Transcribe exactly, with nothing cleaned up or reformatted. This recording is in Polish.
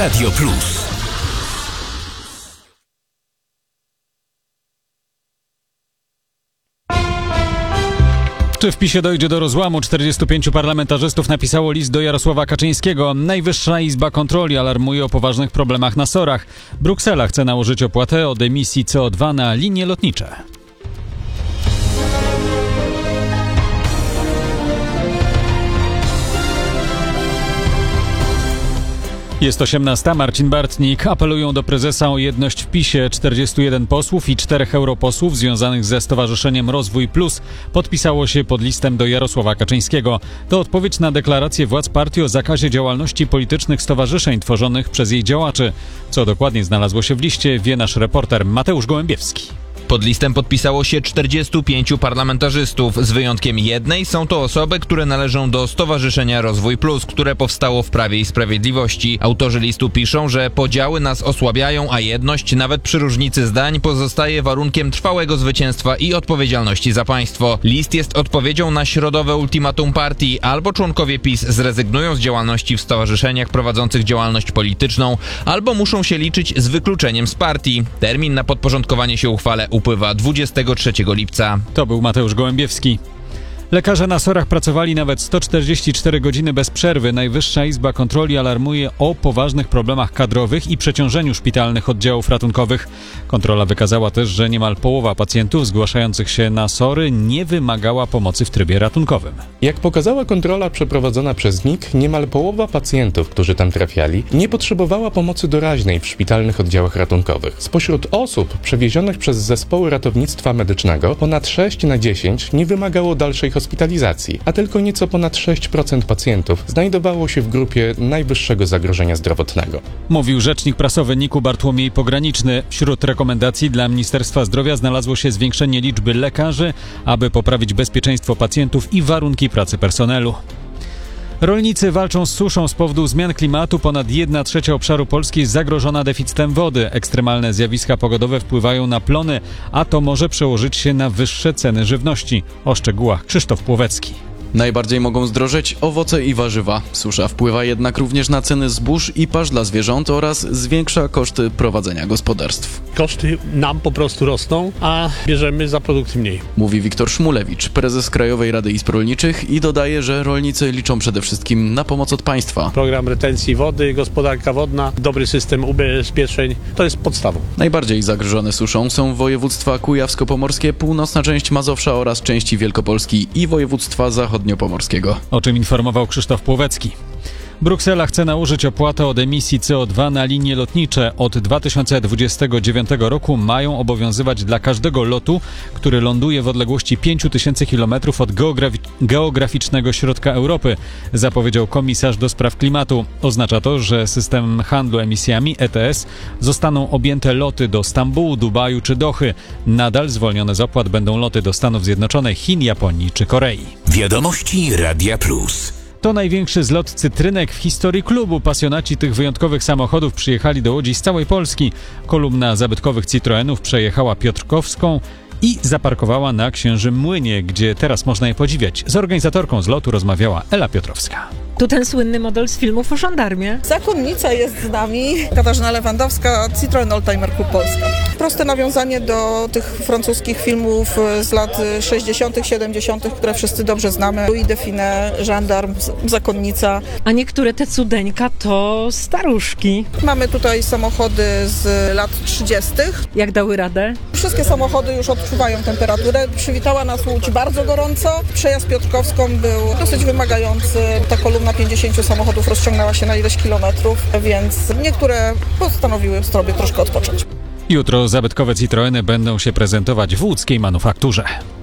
Radio Plus. Czy w PiSie dojdzie do rozłamu? czterdziestu pięciu parlamentarzystów napisało list do Jarosława Kaczyńskiego. Najwyższa Izba Kontroli alarmuje o poważnych problemach na SOR-ach. Bruksela chce nałożyć opłatę od emisji C O dwa na linie lotnicze. Jest osiemnasta. Marcin Bartnik. Apelują do prezesa o jedność w PiSie. czterdziestu jeden posłów i czterech europosłów związanych ze Stowarzyszeniem Rozwój Plus podpisało się pod listem do Jarosława Kaczyńskiego. To odpowiedź na deklarację władz partii o zakazie działalności politycznych stowarzyszeń tworzonych przez jej działaczy. Co dokładnie znalazło się w liście, wie nasz reporter Mateusz Gołębiewski. Pod listem podpisało się czterdziestu pięciu parlamentarzystów. Z wyjątkiem jednej są to osoby, które należą do Stowarzyszenia Rozwój Plus, które powstało w Prawie i Sprawiedliwości. Autorzy listu piszą, że podziały nas osłabiają, a jedność, nawet przy różnicy zdań, pozostaje warunkiem trwałego zwycięstwa i odpowiedzialności za państwo. List jest odpowiedzią na środowe ultimatum partii. Albo członkowie PiS zrezygnują z działalności w stowarzyszeniach prowadzących działalność polityczną, albo muszą się liczyć z wykluczeniem z partii. Termin na podporządkowanie się uchwale upływa dwudziestego trzeciego lipca. To był Mateusz Gołębiewski. Lekarze na SOR-ach pracowali nawet sto czterdzieści cztery godziny bez przerwy. Najwyższa Izba Kontroli alarmuje o poważnych problemach kadrowych i przeciążeniu szpitalnych oddziałów ratunkowych. Kontrola wykazała też, że niemal połowa pacjentów zgłaszających się na SOR-y nie wymagała pomocy w trybie ratunkowym. Jak pokazała kontrola przeprowadzona przez N I K, niemal połowa pacjentów, którzy tam trafiali, nie potrzebowała pomocy doraźnej w szpitalnych oddziałach ratunkowych. Spośród osób przewiezionych przez zespoły ratownictwa medycznego ponad sześć na dziesięć nie wymagało dalszej hospitalizacji. hospitalizacji, a tylko nieco ponad sześć procent pacjentów znajdowało się w grupie najwyższego zagrożenia zdrowotnego. Mówił rzecznik prasowy N I K-u Bartłomiej Pograniczny. Wśród rekomendacji dla Ministerstwa Zdrowia znalazło się zwiększenie liczby lekarzy, aby poprawić bezpieczeństwo pacjentów i warunki pracy personelu. Rolnicy walczą z suszą z powodu zmian klimatu. Ponad jedna trzecia obszaru Polski jest zagrożona deficytem wody. Ekstremalne zjawiska pogodowe wpływają na plony, a to może przełożyć się na wyższe ceny żywności. O szczegółach Krzysztof Płowecki. Najbardziej mogą zdrożeć owoce i warzywa. Susza wpływa jednak również na ceny zbóż i pasz dla zwierząt oraz zwiększa koszty prowadzenia gospodarstw. Koszty nam po prostu rosną, a bierzemy za produkty mniej. Mówi Wiktor Szmulewicz, prezes Krajowej Rady Izb Rolniczych, i dodaje, że rolnicy liczą przede wszystkim na pomoc od państwa. Program retencji wody, gospodarka wodna, dobry system ubezpieczeń to jest podstawą. Najbardziej zagrożone suszą są województwa kujawsko-pomorskie, północna część Mazowsza oraz części Wielkopolski i województwa zachodniopomorskiego. O czym informował Krzysztof Płowecki. Bruksela chce nałożyć opłatę od emisji C O dwa na linie lotnicze. Od dwa tysiące dwudziestego dziewiątego roku mają obowiązywać dla każdego lotu, który ląduje w odległości pięć tysięcy kilometrów od geografi- geograficznego środka Europy, zapowiedział komisarz do spraw klimatu. Oznacza to, że systemem handlu emisjami E T S zostaną objęte loty do Stambułu, Dubaju czy Dochy. Nadal zwolnione z opłat będą loty do Stanów Zjednoczonych, Chin, Japonii czy Korei. Wiadomości Radia Plus. To największy zlot cytrynek w historii klubu. Pasjonaci tych wyjątkowych samochodów przyjechali do Łodzi z całej Polski. Kolumna zabytkowych Citroenów przejechała Piotrkowską i zaparkowała na Księżym Młynie, gdzie teraz można je podziwiać. Z organizatorką zlotu rozmawiała Ela Piotrowska. To ten słynny model z filmów o żandarmie. Zakonnica jest z nami, Katarzyna Lewandowska, Citroen Oldtimer Klub Polska. Proste nawiązanie do tych francuskich filmów z lat sześćdziesiątych, siedemdziesiątych, które wszyscy dobrze znamy. Louis Define, Żandarm, Zakonnica. A niektóre te cudeńka to staruszki. Mamy tutaj samochody z lat trzydziestych. Jak dały radę? Wszystkie samochody już odczuwają temperaturę. Przywitała nas Łódź bardzo gorąco. Przejazd Piotrkowską był dosyć wymagający. Ta kolumna pięćdziesięciu samochodów rozciągnęła się na ileś kilometrów, więc niektóre postanowiły sobie troszkę odpocząć. Jutro zabytkowe Citroeny będą się prezentować w łódzkiej manufakturze.